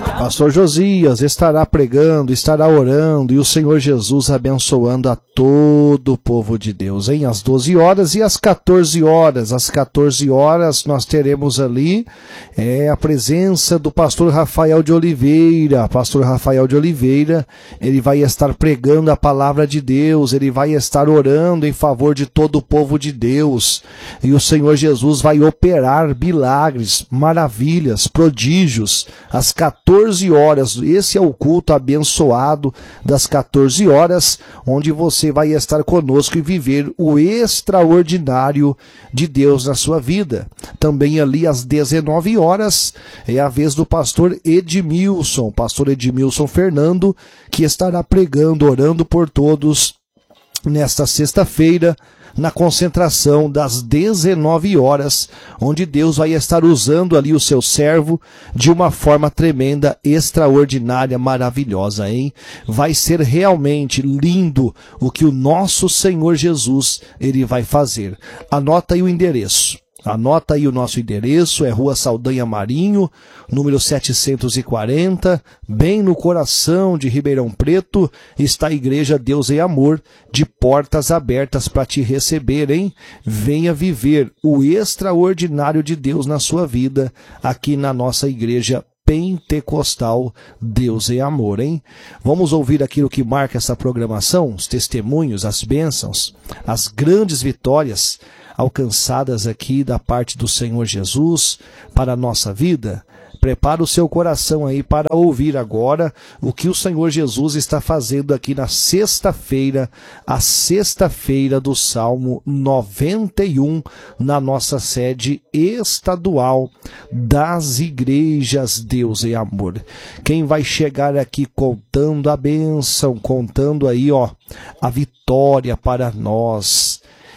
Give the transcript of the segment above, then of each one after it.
Pastor Josias estará pregando, estará orando e o Senhor Jesus abençoando a todo o povo de Deus, hein? Às 12 horas e às 14 horas. Às 14 horas nós teremos ali a presença do pastor Rafael de Oliveira. Pastor Rafael de Oliveira, ele vai estar pregando a palavra de Deus, ele vai estar orando em favor de todo o povo de Deus. E o Senhor Jesus vai operar milagres, maravilhas, prodígios, às 14 horas. Esse é o culto abençoado das 14 horas, onde você vai estar conosco e viver o extraordinário de Deus na sua vida. Também ali às 19 horas é a vez do pastor Edmilson Fernando, que estará pregando, orando por todos nesta sexta-feira, na concentração das 19 horas, onde Deus vai estar usando ali o seu servo de uma forma tremenda, extraordinária, maravilhosa, hein? Vai ser realmente lindo o que o nosso Senhor Jesus, ele vai fazer. Anota aí o endereço. Anota aí o nosso endereço, é Rua Saldanha Marinho, número 740, bem no coração de Ribeirão Preto, está a Igreja Deus e Amor, de portas abertas para te receber, hein? Venha viver o extraordinário de Deus na sua vida, aqui na nossa Igreja Pentecostal Deus e Amor, hein? Vamos ouvir aquilo que marca essa programação, os testemunhos, as bênçãos, as grandes vitórias alcançadas aqui da parte do Senhor Jesus para a nossa vida. Prepara o seu coração aí para ouvir agora o que o Senhor Jesus está fazendo aqui na sexta-feira, a sexta-feira do Salmo 91, na nossa sede estadual das Igrejas Deus e Amor. Quem vai chegar aqui contando a bênção, contando aí, a vitória para nós.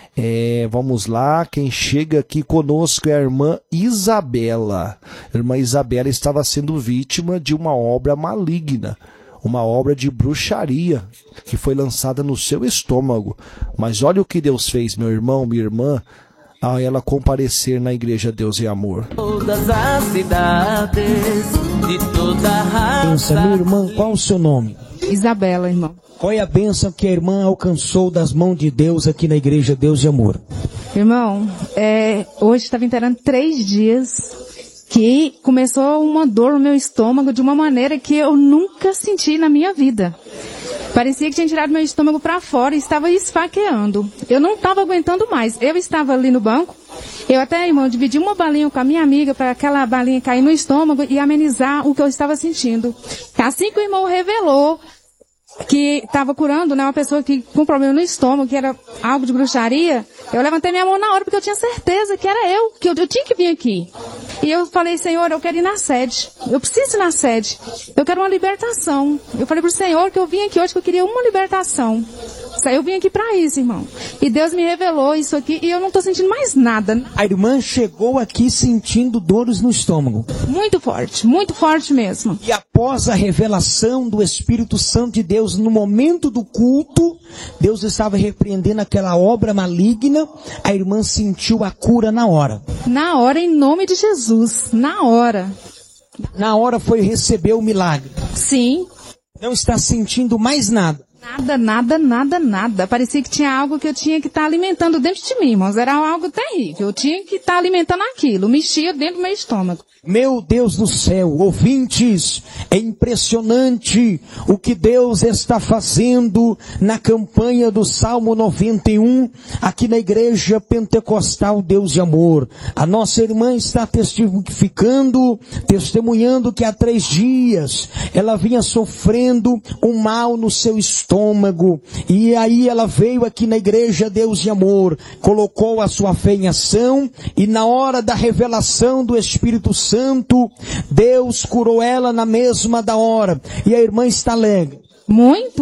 Vamos lá, quem chega aqui conosco é a irmã Isabela. A irmã Isabela estava sendo vítima de uma obra maligna, uma obra de bruxaria que foi lançada no seu estômago. Mas olha o que Deus fez, meu irmão, minha irmã, a ela comparecer na Igreja Deus e Amor. Todas as cidades de toda a raça. Minha irmã, qual o seu nome? Isabela, irmão. Qual é a bênção que a irmã alcançou das mãos de Deus aqui na Igreja Deus e Amor? Irmão, hoje estava inteirando 3 dias que começou uma dor no meu estômago de uma maneira que eu nunca senti na minha vida. Parecia que tinha tirado meu estômago para fora e estava esfaqueando. Eu não estava aguentando mais. Eu estava ali no banco. Eu até, irmão, dividi uma balinha com a minha amiga para aquela balinha cair no estômago e amenizar o que eu estava sentindo. Assim que o irmão revelou que estava curando, uma pessoa que com problema no estômago, que era algo de bruxaria, eu levantei minha mão na hora, porque eu tinha certeza que era eu, que eu tinha que vir aqui. E eu falei, Senhor, eu quero ir na sede. Eu preciso ir na sede. Eu quero uma libertação. Eu falei pro Senhor que eu vim aqui hoje, que eu queria uma libertação. Eu vim aqui para isso, irmão. E Deus me revelou isso aqui e eu não estou sentindo mais nada. A irmã chegou aqui sentindo dores no estômago. Muito forte mesmo. E após a revelação do Espírito Santo de Deus, no momento do culto, Deus estava repreendendo aquela obra maligna, a irmã sentiu a cura na hora. Na hora, em nome de Jesus. Na hora. Na hora foi receber o milagre. Sim. Não está sentindo mais nada. Nada. Parecia que tinha algo que eu tinha que estar alimentando dentro de mim, irmãos. Era algo terrível. Eu tinha que estar alimentando aquilo. Mexia dentro do meu estômago. Meu Deus do céu, ouvintes, é impressionante o que Deus está fazendo na campanha do Salmo 91, aqui na Igreja Pentecostal Deus e Amor. A nossa irmã está testemunhando que há 3 dias ela vinha sofrendo um mal no seu estômago, e aí ela veio aqui na Igreja Deus e Amor, colocou a sua fé em ação, e na hora da revelação do Espírito Santo, Deus curou ela na mesma da hora. E a irmã está alegre. Muito.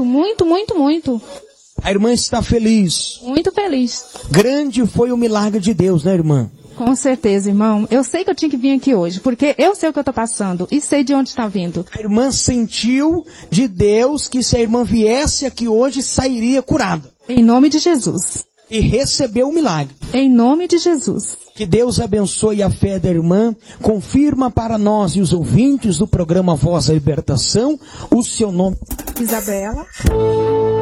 A irmã está feliz. Muito feliz. Grande foi o milagre de Deus, né, irmã? Com certeza, irmão. Eu sei que eu tinha que vir aqui hoje, porque eu sei o que eu estou passando e sei de onde está vindo. A irmã sentiu de Deus que se a irmã viesse aqui hoje, sairia curada. Em nome de Jesus. e recebeu o milagre. Em nome de Jesus. Que Deus abençoe a fé da irmã. Confirma para nós e os ouvintes do programa Voz da Libertação o seu nome. Isabela.